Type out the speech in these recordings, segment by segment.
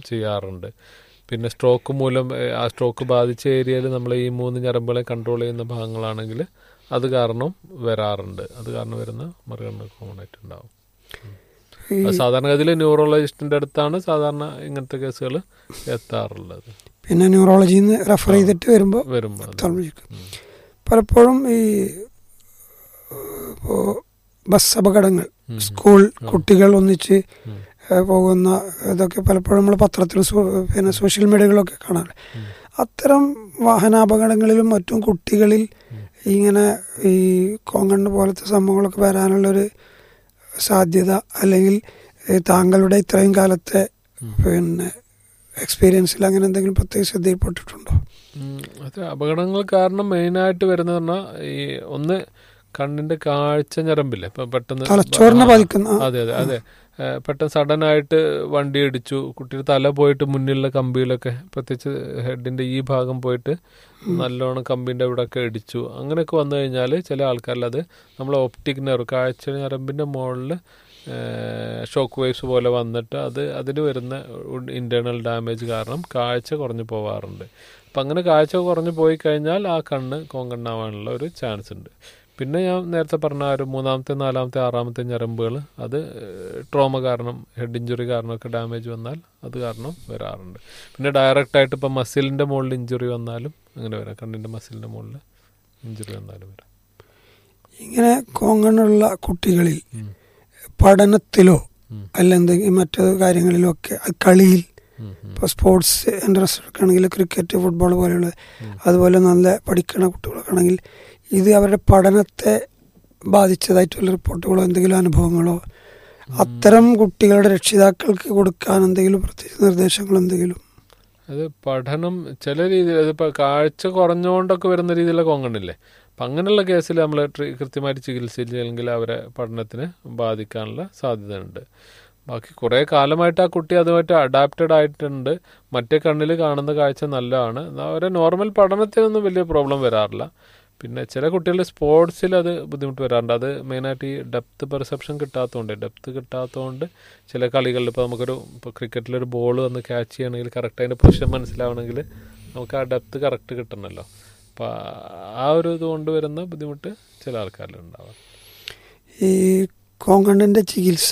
ചെയ്യാറുണ്ട്. പിന്നെ സ്ട്രോക്ക് മൂലം ആ സ്ട്രോക്ക് ബാധിച്ച ഏരിയയിൽ നമ്മൾ ഈ 3 ഞരമ്പുകളെ കൺട്രോൾ ചെയ്യുന്ന ഭാഗങ്ങളാണെങ്കിൽ അത് കാരണം വരാറുണ്ട്. അത് കാരണം വരുന്ന മറുകണ്ണ് കോമൺ ആയിട്ടുണ്ടാവും. സാധാരണഗതിയിൽ ന്യൂറോളജിസ്റ്റിൻ്റെ അടുത്താണ് സാധാരണ ഇങ്ങനത്തെ കേസുകൾ എത്താറുള്ളത്. പിന്നെ ന്യൂറോളജിയിൽ നിന്ന് റെഫർ ചെയ്തിട്ട് വരുമ്പോൾ പലപ്പോഴും ഈ ബസ് അപകടങ്ങൾ, സ്കൂൾ കുട്ടികൾ ഒന്നിച്ച് പോകുന്ന ഇതൊക്കെ പലപ്പോഴും നമ്മൾ പത്രത്തിലും പിന്നെ സോഷ്യൽ മീഡിയകളിലൊക്കെ കാണാറ്. അത്തരം വാഹനാപകടങ്ങളിലും മറ്റും കുട്ടികളിൽ ഇങ്ങനെ ഈ കോങ്കണ്ണ് പോലത്തെ സംഭവങ്ങളൊക്കെ വരാനുള്ളൊരു സാധ്യത, അല്ലെങ്കിൽ താങ്കളുടെ ഇത്രയും കാലത്തെ പിന്നെ എക്സ്പീരിയൻസിൽ അങ്ങനെ എന്തെങ്കിലും പ്രത്യേക ശ്രദ്ധയിൽപ്പെട്ടിട്ടുണ്ടോ? അത് അപകടങ്ങൾ കാരണം മെയിനായിട്ട് വരുന്നത് പറഞ്ഞാൽ ഈ ഒന്ന് കണ്ണിന്റെ കാഴ്ച ഞരമ്പില്ലേ, ഇപ്പം പെട്ടെന്ന് തലച്ചോറിനെ ബാധിക്കുന്ന. അതെ അതെ അതെ, പെട്ടെന്ന് സഡനായിട്ട് വണ്ടി ഇടിച്ചു, കുട്ടിയുടെ തല പോയിട്ട് മുന്നിലുള്ള കമ്പിയിലൊക്കെ, പ്രത്യേകിച്ച് ഹെഡിന്റെ ഈ ഭാഗം പോയിട്ട് നല്ലോണം കമ്പിന്റെ ഇവിടെയൊക്കെ ഇടിച്ചു. അങ്ങനെയൊക്കെ വന്നു കഴിഞ്ഞാൽ ചില ആൾക്കാരിൽ അത് നമ്മളെ ഒപ്റ്റിക് നെർവ്, കാഴ്ച ഞരമ്പിന്റെ മുകളിൽ ഷോക്ക് വേവ്സ് പോലെ വന്നിട്ട് അതിന് വരുന്ന ഇന്റേണൽ ഡാമേജ് കാരണം കാഴ്ച കുറഞ്ഞു പോവാറുണ്ട്. അപ്പം അങ്ങനെ കാഴ്ച കുറഞ്ഞു പോയി കഴിഞ്ഞാൽ ആ കണ്ണ് കോങ്കണ്ണാവാനുള്ള ഒരു ചാൻസ് ഉണ്ട്. പിന്നെ ഞാൻ നേരത്തെ പറഞ്ഞ ഒരു 3ാമത്തെ 4ാമത്തെ 6ാമത്തെ ഞരമ്പുകൾ അത് ട്രോമ കാരണം, ഹെഡ് ഇഞ്ചുറി കാരണമൊക്കെ ഡാമേജ് വന്നാൽ അത് കാരണം വരാറുണ്ട്. പിന്നെ ഡയറക്റ്റായിട്ട് ഇപ്പം മസിലിൻ്റെ മുകളിൽ ഇഞ്ചുറി വന്നാലും അങ്ങനെ വരാം, കണ്ണിൻ്റെ മസിലിൻ്റെ മുകളിൽ ഇഞ്ചുറി വന്നാലും വരാം. ഇങ്ങനെ കോങ്കണ്ണുള്ള കുട്ടികളിൽ പഠനത്തിലോ അല്ലെന്തെങ്കിലും മറ്റു കാര്യങ്ങളിലോ ഒക്കെ, കളിയിൽ ഇപ്പോൾ സ്പോർട്സ് ഇൻട്രസ്റ്റ് ഒക്കെ ആണെങ്കിൽ ക്രിക്കറ്റ്, ഫുട്ബോൾ പോലെയുള്ള, അതുപോലെ നല്ല പഠിക്കുന്ന കുട്ടികളൊക്കെ ആണെങ്കിൽ ഇത് അവരുടെ പഠനത്തെ ബാധിച്ചതായിട്ടുള്ള റിപ്പോർട്ടുകളോ എന്തെങ്കിലും അനുഭവങ്ങളോ, അത്തരം കുട്ടികളുടെ രക്ഷിതാക്കൾക്ക് കൊടുക്കാൻ എന്തെങ്കിലും പ്രത്യേക നിർദ്ദേശങ്ങൾ എന്തെങ്കിലും? അത് പഠനം ചില രീതിയിൽ, അതിപ്പോൾ കാഴ്ച കുറഞ്ഞുകൊണ്ടൊക്കെ വരുന്ന രീതിയിലുള്ള കോങ്കണ്ണില്ലേ, അപ്പം അങ്ങനെയുള്ള കേസിൽ നമ്മൾ കൃത്യമായിട്ട് ചികിത്സിച്ചില്ലെങ്കിൽ അവരെ പഠനത്തിന് ബാധിക്കാനുള്ള സാധ്യതയുണ്ട്. ബാക്കി കുറേ കാലമായിട്ട് ആ കുട്ടി അതുമായിട്ട് അഡാപ്റ്റഡ് ആയിട്ടുണ്ട്, മറ്റേ കണ്ണിൽ കാണുന്ന കാഴ്ച നല്ലതാണ്, അവരെ നോർമൽ പഠനത്തിനൊന്നും വലിയ പ്രോബ്ലം വരാറില്ല. പിന്നെ ചില കുട്ടികൾ സ്പോർട്സിൽ അത് ബുദ്ധിമുട്ട് വരാറുണ്ട്. അത് മെയിനായിട്ട് ഈ ഡെപ്ത് പെർസെപ്ഷൻ കിട്ടാത്തതുകൊണ്ട് ചില കളികളിൽ ഇപ്പോൾ ഇപ്പോൾ ക്രിക്കറ്റിലൊരു ബോൾ വന്ന് ക്യാച്ച് ചെയ്യണമെങ്കിൽ കറക്റ്റ് അതിൻ്റെ പൊസിഷൻ മനസ്സിലാവണമെങ്കിൽ നമുക്ക് ആ ഡെപ്ത് കറക്റ്റ് കിട്ടണമല്ലോ. അപ്പോൾ ആ ഒരു ഇത് കൊണ്ടുവരുന്ന ബുദ്ധിമുട്ട് ചില ആൾക്കാരിലുണ്ടാവാം. ഈ കോങ്കണ്ണിൻ്റെ ചികിത്സ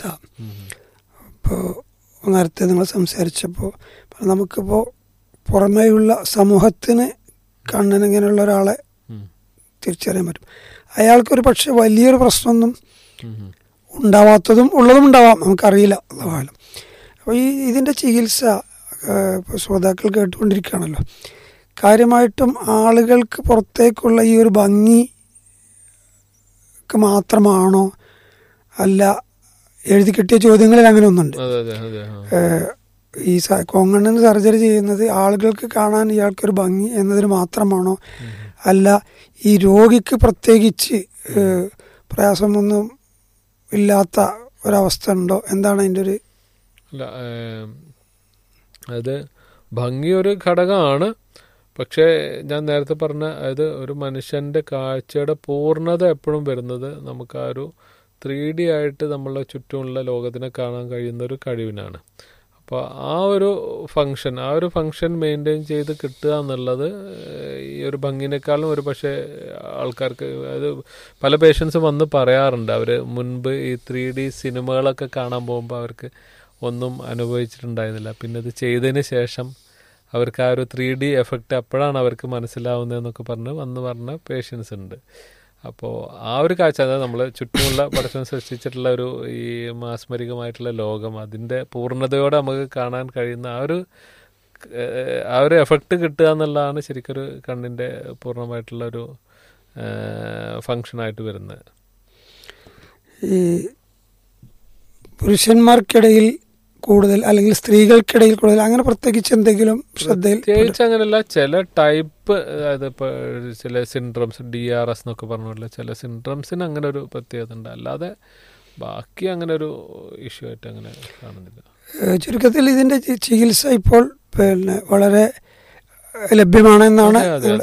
ഇപ്പോൾ നേരത്തെ നിങ്ങൾ സംസാരിച്ചപ്പോൾ നമുക്കിപ്പോൾ പുറമേയുള്ള സമൂഹത്തിന് കണ്ണിനിങ്ങനെയുള്ള ഒരാളെ തിരിച്ചറിയാൻ പറ്റും. അയാൾക്കൊരു പക്ഷെ വലിയൊരു പ്രശ്നമൊന്നും ഉണ്ടാവാത്തതും ഉള്ളതും ഉണ്ടാവാം, നമുക്കറിയില്ല. അപ്പോൾ ഇതിൻ്റെ ചികിത്സ ഇപ്പോൾ ശ്രോതാക്കൾ കേട്ടുകൊണ്ടിരിക്കുകയാണല്ലോ, കാര്യമായിട്ടും ആളുകൾക്ക് പുറത്തേക്കുള്ള ഈ ഒരു ഭംഗിക്ക് മാത്രമാണോ, അല്ല എഴുതി കിട്ടിയ ചോദ്യങ്ങളിൽ അങ്ങനെ ഒന്നുണ്ട്. ഈ കോങ്കണ്ണിന് സർജറി ചെയ്യുന്നത് ആളുകൾക്ക് കാണാൻ ഇയാൾക്കൊരു ഭംഗി എന്നതിന് മാത്രമാണോ, അല്ല ഈ രോഗിക്ക് പ്രത്യേകിച്ച് പ്രയാസമൊന്നും ഇല്ലാത്ത ഒരവസ്ഥ ഉണ്ടോ, എന്താണ് അതിൻ്റെ ഒരു? അല്ല, അത് ഭംഗി ഒരു ഘടകമാണ്. പക്ഷേ ഞാൻ നേരത്തെ പറഞ്ഞ അതായത് ഒരു മനുഷ്യൻ്റെ കാഴ്ചയുടെ പൂർണ്ണത എപ്പോഴും വരുന്നത് നമുക്ക് ആ ഒരു 3D ആയിട്ട് നമ്മളെ ചുറ്റുമുള്ള ലോകത്തിനെ കാണാൻ കഴിയുന്ന ഒരു കഴിവിനാണ്. അപ്പോൾ ആ ഒരു ഫങ്ഷൻ മെയിൻറ്റെയിൻ ചെയ്ത് കിട്ടുക എന്നുള്ളത് ഈ ഒരു ഭംഗിനേക്കാളും ഒരു പക്ഷേ ആൾക്കാർക്ക്, അത് പല പേഷ്യൻസും വന്ന് പറയാറുണ്ട്, അവർ മുൻപ് ഈ 3D സിനിമകളൊക്കെ കാണാൻ പോകുമ്പോൾ അവർക്ക് ഒന്നും അനുഭവിച്ചിട്ടുണ്ടായിരുന്നില്ല, പിന്നെ ഇത് ചെയ്തതിന് ശേഷം അവർക്ക് ആ ഒരു 3D എഫക്റ്റ് അപ്പോഴാണ് അവർക്ക് മനസ്സിലാവുന്നതെന്നൊക്കെ പറഞ്ഞ പേഷ്യൻസ് ഉണ്ട്. അപ്പോൾ ആ ഒരു കാഴ്ച, അതായത് നമ്മൾ ചുറ്റുമുള്ള പടച്ചവൻ സൃഷ്ടിച്ചിട്ടുള്ള ഒരു ഈ മാസ്മരികമായിട്ടുള്ള ലോകം, അതിൻ്റെ പൂർണ്ണതയോടെ നമുക്ക് കാണാൻ കഴിയുന്ന ആ ഒരു എഫക്റ്റ് കിട്ടുക എന്നുള്ളതാണ് ശരിക്കൊരു കണ്ണിൻ്റെ പൂർണ്ണമായിട്ടുള്ള ഒരു ഫങ്ഷനായിട്ട് വരുന്നത്. ഈ പുരുഷന്മാർക്കിടയിൽ കൂടുതൽ അല്ലെങ്കിൽ സ്ത്രീകൾക്കിടയിൽ കൂടുതൽ അങ്ങനെ പ്രത്യേകിച്ച് എന്തെങ്കിലും ശ്രദ്ധയിൽ? പ്രത്യേകിച്ച് അങ്ങനെയല്ല, ചില ടൈപ്പ്, അതായത് ഇപ്പോൾ ചില സിൻഡ്രംസ്, DRS എന്നൊക്കെ പറഞ്ഞിട്ടുള്ള ചില സിൻഡ്രംസിന് അങ്ങനെ ഒരു പ്രത്യേകത ഉണ്ട്, അല്ലാതെ ബാക്കി അങ്ങനെ ഒരു ഇഷ്യൂ ആയിട്ട് അങ്ങനെ കാണുന്നില്ല. ചുരുക്കത്തിൽ ഇതിൻ്റെ ചികിത്സ ഇപ്പോൾ പിന്നെ വളരെ ലഭ്യമാണെന്നാണ്?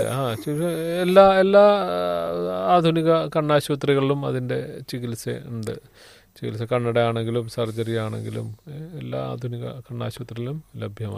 എല്ലാ ആധുനിക കണ്ണാശുപത്രികളിലും അതിൻ്റെ ചികിത്സ ഉണ്ട്. ചികിത്സ കണ്ണട ആണെങ്കിലും സർജറി ആണെങ്കിലും എല്ലാ ആധുനിക കണ്ണാശുപത്രിയിലും ലഭ്യമാണ്.